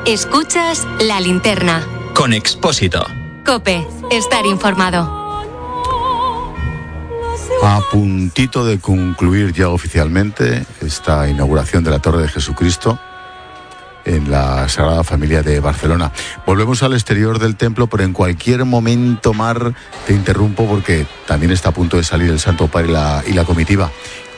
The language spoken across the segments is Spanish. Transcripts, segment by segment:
Escuchas La Linterna. Con Expósito. COPE. Estar informado. A puntito de concluir ya oficialmente esta inauguración de la Torre de Jesucristo en la Sagrada Familia de Barcelona. Volvemos al exterior del templo, pero en cualquier momento, Mar, te interrumpo porque también está a punto de salir el Santo Padre y la comitiva.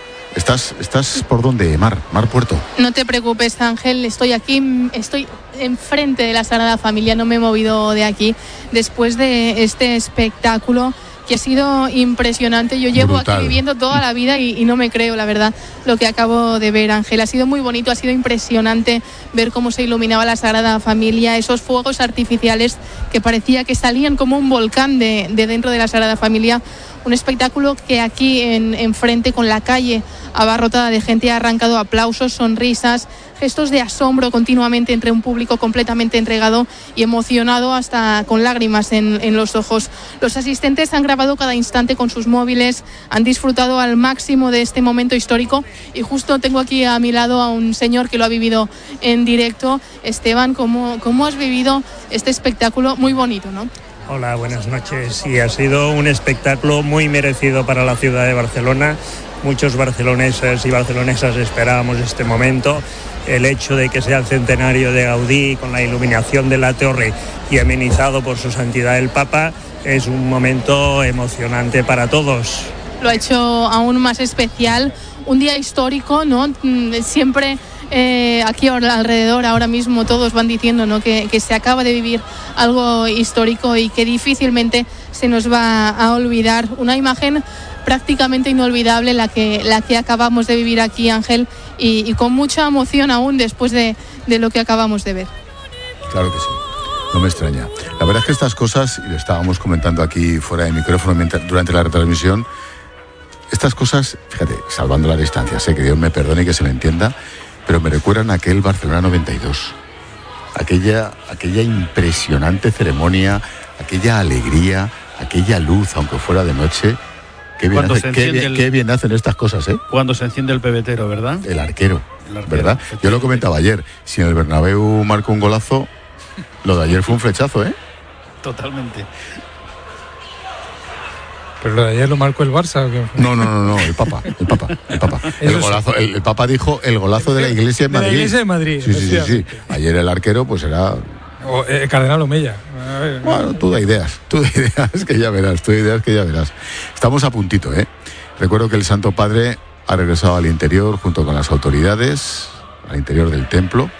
¿Estás por dónde, Mar Puerto? No te preocupes, Ángel, estoy aquí, estoy enfrente de la Sagrada Familia, no me he movido de aquí después de este espectáculo que ha sido impresionante. Yo llevo Brutal. Aquí viviendo toda la vida y no me creo, la verdad, lo que acabo de ver, Ángel. Ha sido muy bonito, ha sido impresionante ver cómo se iluminaba la Sagrada Familia, esos fuegos artificiales que parecía que salían como un volcán de dentro de la Sagrada Familia. Un espectáculo que aquí enfrente, con la calle abarrotada de gente, ha arrancado aplausos, sonrisas, gestos de asombro continuamente entre un público completamente entregado y emocionado, hasta con lágrimas en los ojos. Los asistentes han grabado cada instante con sus móviles, han disfrutado al máximo de este momento histórico, y justo tengo aquí a mi lado a un señor que lo ha vivido en directo. Esteban, ¿cómo has vivido este espectáculo? Muy bonito, ¿no? Hola, buenas noches. Sí, ha sido un espectáculo muy merecido para la ciudad de Barcelona. Muchos barceloneses y barcelonesas esperábamos este momento. El hecho de que sea el centenario de Gaudí, con la iluminación de la torre y amenizado por su santidad el Papa, es un momento emocionante para todos. Lo ha hecho aún más especial, un día histórico, ¿no? Siempre aquí alrededor, ahora mismo, todos van diciendo, ¿no?, que se acaba de vivir algo histórico y que difícilmente se nos va a olvidar. Una imagen prácticamente inolvidable la que acabamos de vivir aquí, Ángel, y con mucha emoción aún después de lo que acabamos de ver. Claro que sí, no me extraña. La verdad es que estas cosas, y lo estábamos comentando aquí fuera de micrófono durante la retransmisión, estas cosas, fíjate, salvando la distancia, sé que Dios me perdone y que se me entienda, pero me recuerdan a aquel Barcelona 92. Aquella impresionante ceremonia, aquella alegría, aquella luz, aunque fuera de noche. Qué bien hacen estas cosas, ¿eh? Cuando se enciende el pebetero, ¿verdad? El arquero, ¿verdad? Yo lo comentaba ayer, si en el Bernabéu marcó un golazo, lo de ayer fue un flechazo, ¿eh? Totalmente. ¿Pero lo de ayer lo marcó el Barça o qué? No, el Papa. El Papa dijo el golazo de la Iglesia en Madrid. De la Iglesia de Madrid. Sí. Ayer el arquero pues era... Cardenal Omeya. Bueno, tú da ideas que ya verás. Estamos a puntito, ¿eh? Recuerdo que el Santo Padre ha regresado al interior junto con las autoridades, al interior del templo,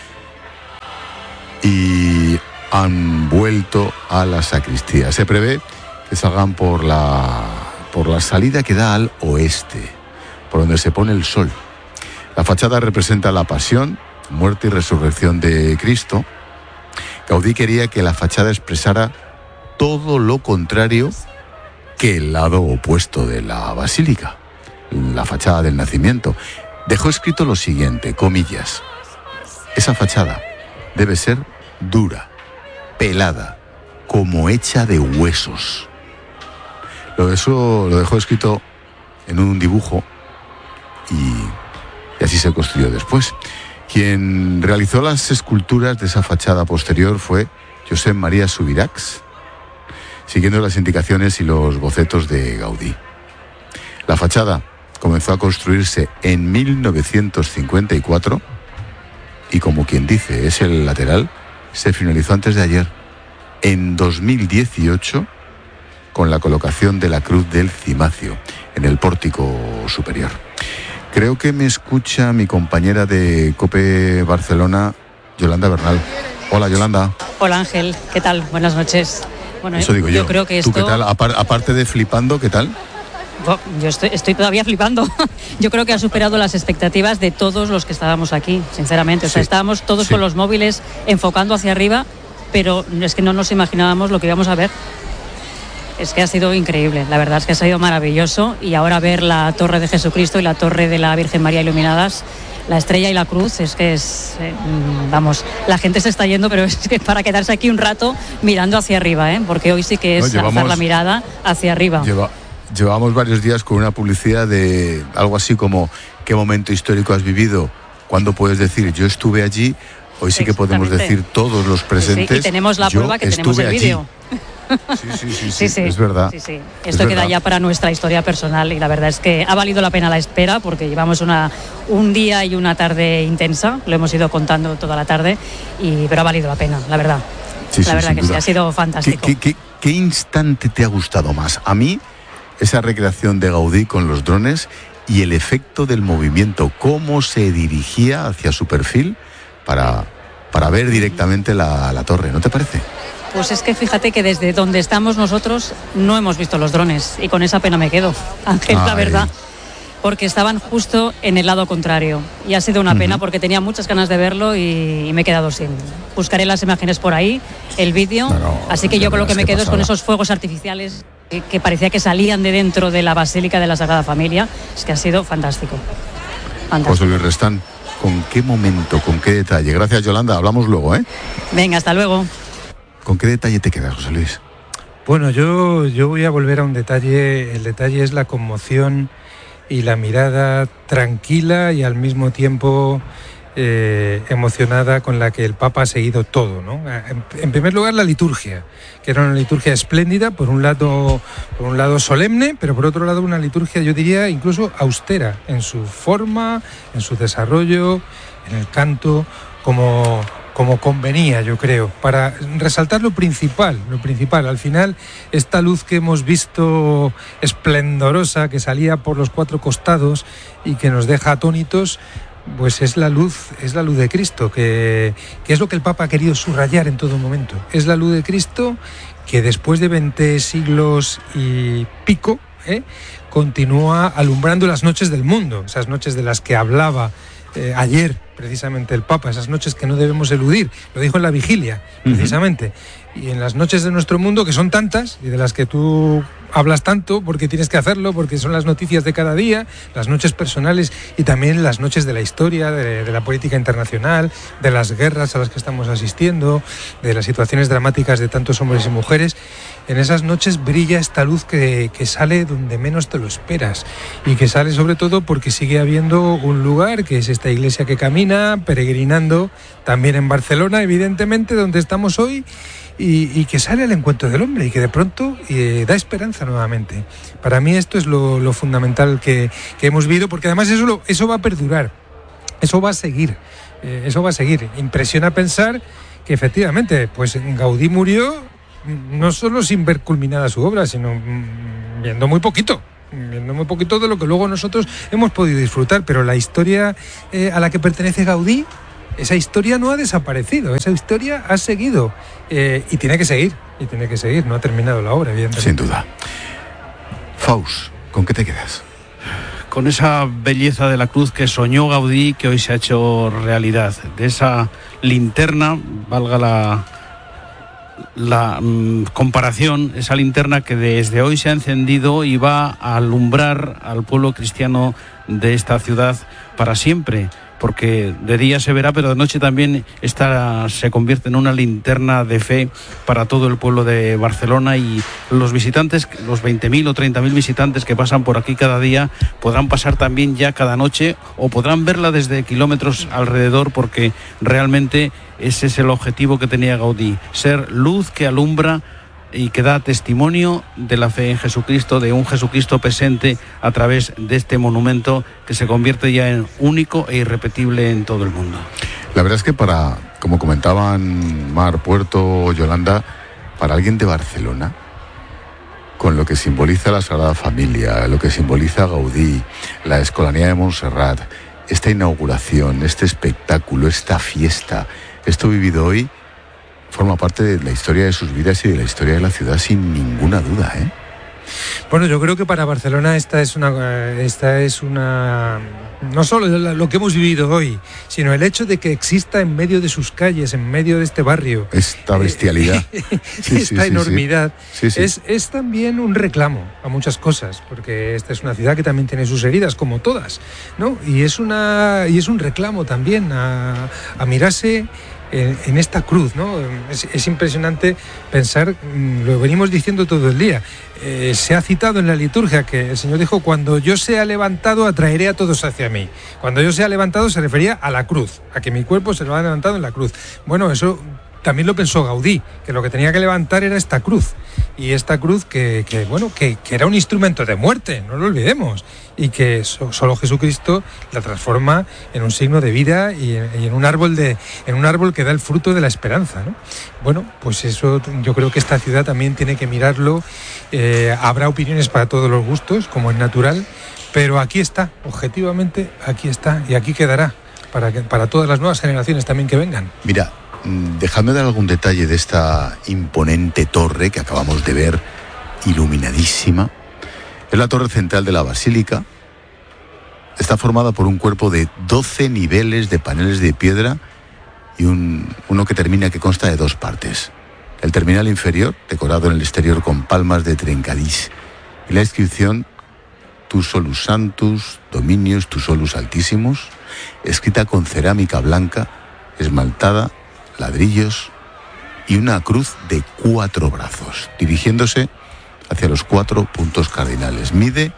y han vuelto a la sacristía. Se prevé que salgan por la salida que da al oeste, por donde se pone el sol. La fachada representa la pasión, muerte y resurrección de Cristo. Gaudí quería que la fachada expresara todo lo contrario que el lado opuesto de la basílica, la fachada del nacimiento. Dejó escrito lo siguiente, comillas: esa fachada debe ser dura, pelada, como hecha de huesos. Eso lo dejó escrito en un dibujo y así se construyó después. Quien realizó las esculturas de esa fachada posterior fue Josep María Subirachs, siguiendo las indicaciones y los bocetos de Gaudí. La fachada comenzó a construirse en 1954 y, como quien dice, es el lateral, se finalizó antes de ayer, en 2018, con la colocación de la cruz del cimacio en el pórtico superior. Creo que me escucha mi compañera de COPE Barcelona, Yolanda Bernal. Hola, Yolanda. Hola, Ángel. ¿Qué tal? Buenas noches. Bueno, eso digo yo. Creo que ¿Tú qué tal? Aparte de flipando, ¿qué tal? Yo estoy todavía flipando. Yo creo que ha superado las expectativas de todos los que estábamos aquí, sinceramente. O sea, estábamos todos con los móviles enfocando hacia arriba, pero es que no nos imaginábamos lo que íbamos a ver. Es que ha sido increíble, la verdad es que ha sido maravilloso, y ahora ver la Torre de Jesucristo y la Torre de la Virgen María iluminadas, la estrella y la cruz, es que vamos, la gente se está yendo, pero es que para quedarse aquí un rato mirando hacia arriba, porque hoy sí que es alzar la mirada hacia arriba. Llevamos varios días con una publicidad de algo así como: ¿qué momento histórico has vivido? ¿Cuándo puedes decir yo estuve allí? hoy sí que podemos decir todos los presentes. Sí, y tenemos la prueba que tenemos el vídeo. Sí, es verdad. Sí. Esto queda ya para nuestra historia personal y la verdad es que ha valido la pena la espera porque llevamos un día y una tarde intensa, lo hemos ido contando toda la tarde, pero ha valido la pena, la verdad. La verdad que sí, ha sido fantástico. ¿Qué instante te ha gustado más? A mí, esa recreación de Gaudí con los drones y el efecto del movimiento, cómo se dirigía hacia su perfil para ver directamente la torre, ¿no te parece? Pues es que fíjate que desde donde estamos nosotros no hemos visto los drones y con esa pena me quedo, Ángel, la verdad, porque estaban justo en el lado contrario y ha sido una pena porque tenía muchas ganas de verlo y me he quedado sin. Buscaré las imágenes por ahí, el vídeo, así que yo con lo que me quedo es con esos fuegos artificiales que parecía que salían de dentro de la Basílica de la Sagrada Familia. Es que ha sido fantástico. José Luis Restán, ¿con qué momento, con qué detalle? Gracias, Yolanda, hablamos luego, ¿eh? Venga, hasta luego. ¿Con qué detalle te quedas, José Luis? Bueno, yo voy a volver a un detalle. El detalle es la conmoción y la mirada tranquila y al mismo tiempo emocionada con la que el Papa ha seguido todo, ¿no? En primer lugar, la liturgia, que era una liturgia espléndida, por un lado solemne, pero por otro lado una liturgia, yo diría, incluso austera en su forma, en su desarrollo, en el canto, como convenía, yo creo, para resaltar lo principal. Al final, esta luz que hemos visto esplendorosa, que salía por los cuatro costados y que nos deja atónitos, pues es la luz de Cristo, que es lo que el Papa ha querido subrayar en todo momento. Es la luz de Cristo que después de 20 siglos y pico, continúa alumbrando las noches del mundo, esas noches de las que hablaba ayer precisamente el Papa, esas noches que no debemos eludir, lo dijo en la vigilia precisamente, y en las noches de nuestro mundo, que son tantas y de las que tú hablas tanto porque tienes que hacerlo, porque son las noticias de cada día, las noches personales y también las noches de la historia, de la política internacional, de las guerras a las que estamos asistiendo, de las situaciones dramáticas de tantos hombres y mujeres. En esas noches brilla esta luz que sale donde menos te lo esperas y que sale sobre todo porque sigue habiendo un lugar que es esta iglesia que camina, peregrinando, también en Barcelona, evidentemente, donde estamos hoy, y que sale al encuentro del hombre y que de pronto da esperanza nuevamente. Para mí esto es lo fundamental que hemos vivido, porque además eso va a perdurar, eso va a seguir. Impresiona pensar que efectivamente, pues Gaudí murió no solo sin ver culminada su obra, sino viendo muy poquito de lo que luego nosotros hemos podido disfrutar, pero la historia a la que pertenece Gaudí, esa historia no ha desaparecido, esa historia ha seguido y tiene que seguir, no ha terminado la obra, evidentemente. Sin duda. Faust, ¿con qué te quedas? Con esa belleza de la cruz que soñó Gaudí, que hoy se ha hecho realidad, de esa linterna, valga la comparación, esa linterna que desde hoy se ha encendido y va a alumbrar al pueblo cristiano de esta ciudad para siempre, porque de día se verá, pero de noche también se convierte en una linterna de fe para todo el pueblo de Barcelona, y los visitantes, los 20.000 o 30.000 visitantes que pasan por aquí cada día, podrán pasar también ya cada noche o podrán verla desde kilómetros alrededor, porque realmente ese es el objetivo que tenía Gaudí, ser luz que alumbra y que da testimonio de la fe en Jesucristo, de un Jesucristo presente a través de este monumento que se convierte ya en único e irrepetible en todo el mundo. La verdad es que como comentaban Mar, Puerto, Yolanda, para alguien de Barcelona, con lo que simboliza la Sagrada Familia, lo que simboliza Gaudí, la Escolanía de Montserrat, esta inauguración, este espectáculo, esta fiesta, esto vivido hoy, forma parte de la historia de sus vidas y de la historia de la ciudad sin ninguna duda, ¿eh? Bueno, yo creo que para Barcelona esta es una no solo lo que hemos vivido hoy, sino el hecho de que exista en medio de sus calles, en medio de este barrio, esta bestialidad, esta enormidad, sí. Es también un reclamo a muchas cosas, porque esta es una ciudad que también tiene sus heridas, como todas, ¿no? Y es un reclamo también a mirarse en esta cruz, ¿no? Es impresionante pensar, lo venimos diciendo todo el día, se ha citado en la liturgia que el Señor dijo: cuando yo sea levantado atraeré a todos hacia mí. Cuando yo sea levantado se refería a la cruz, a que mi cuerpo se lo ha levantado en la cruz. Bueno, eso también lo pensó Gaudí, que lo que tenía que levantar era esta cruz. Y esta cruz que era un instrumento de muerte, no lo olvidemos, y que solo Jesucristo la transforma en un signo de vida y en un árbol que da el fruto de la esperanza, ¿no? Bueno, pues eso yo creo que esta ciudad también tiene que mirarlo. Habrá opiniones para todos los gustos, como es natural, pero aquí está, objetivamente aquí está, y aquí quedará para todas las nuevas generaciones también que vengan. Mira, dejadme dar algún detalle de esta imponente torre que acabamos de ver, iluminadísima. Es la torre central de la basílica. Está formada por un cuerpo de 12 niveles de paneles de piedra y uno que consta de 2 partes. El terminal inferior, decorado en el exterior con palmas de trencadís, y la inscripción Tu solus santus, dominius tu solus altissimus, escrita con cerámica blanca, esmaltada, ladrillos y una cruz de 4 brazos, dirigiéndose hacia los 4 puntos cardinales. Mide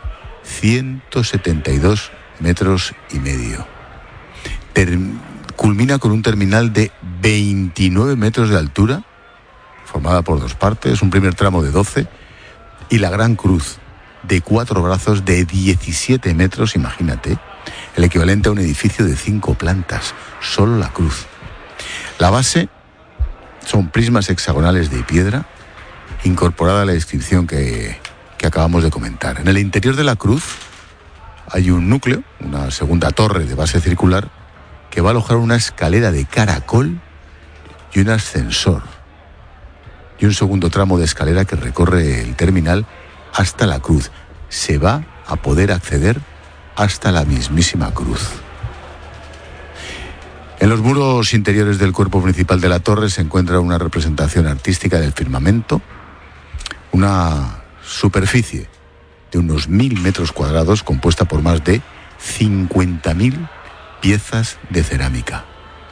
172 metros y medio. Culmina con un terminal de 29 metros de altura, formada por 2 partes, un primer tramo de 12, y la gran cruz de 4 brazos de 17 metros, imagínate, el equivalente a un edificio de 5 plantas, solo la cruz. La base son prismas hexagonales de piedra, incorporada a la inscripción que acabamos de comentar. En el interior de la cruz hay un núcleo, una segunda torre de base circular, que va a alojar una escalera de caracol y un ascensor, y un segundo tramo de escalera que recorre el terminal hasta la cruz. Se va a poder acceder hasta la mismísima cruz. En los muros interiores del cuerpo principal de la torre se encuentra una representación artística del firmamento, una superficie de unos 1.000 metros cuadrados compuesta por más de 50.000 piezas de cerámica.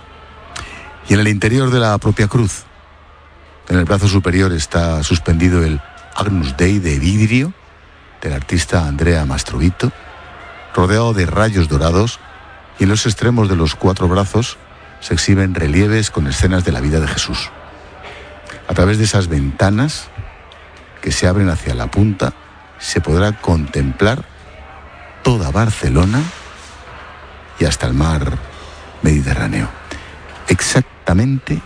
Y en el interior de la propia cruz, en el brazo superior, está suspendido el Agnus Dei de vidrio del artista Andrea Mastrovito, rodeado de rayos dorados, y en los extremos de los 4 brazos se exhiben relieves con escenas de la vida de Jesús. A través de esas ventanas que se abren hacia la punta se podrá contemplar toda Barcelona y hasta el mar Mediterráneo. Exactamente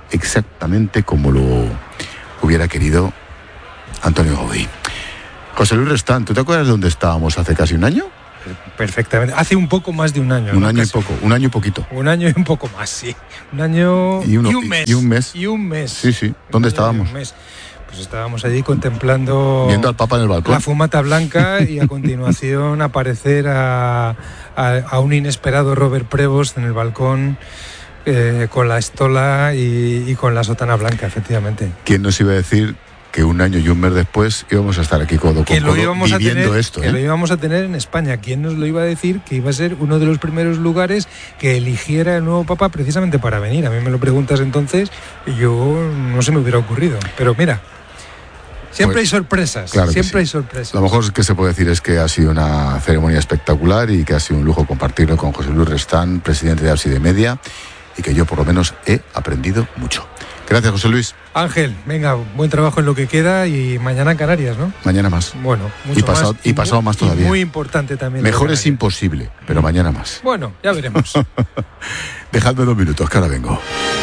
como lo hubiera querido Antonio Gaudí. José Luis Restán, ¿tú te acuerdas de dónde estábamos hace casi un año? Perfectamente. Hace un poco más de un año. Un año y poco, un año y poquito. Un año y un poco más, sí. Un año y un mes. Y un mes. Sí. ¿Dónde estábamos? Pues estábamos allí contemplando... Viendo al Papa en el balcón. La fumata blanca y a continuación aparecer a un inesperado Robert Prevost en el balcón con la estola y con la sotana blanca, efectivamente. ¿Quién nos iba a decir que un año y un mes después íbamos a estar aquí codo con codo viviendo esto? Que lo íbamos a tener en España. ¿Quién nos lo iba a decir que iba a ser uno de los primeros lugares que eligiera el nuevo Papa precisamente para venir? A mí me lo preguntas entonces y yo no se me hubiera ocurrido. Pero mira, siempre hay sorpresas. Claro, siempre hay sorpresas. Lo mejor que se puede decir es que ha sido una ceremonia espectacular y que ha sido un lujo compartirlo con José Luis Restán, presidente de Ábside Media, y que yo por lo menos he aprendido mucho. Gracias, José Luis. Ángel, venga, buen trabajo en lo que queda y mañana en Canarias, ¿no? Mañana más. Bueno, mucho más. Y pasado más todavía. Muy importante también. Mejor es imposible, pero mañana más. Bueno, ya veremos. Dejadme 2 minutos, que ahora vengo.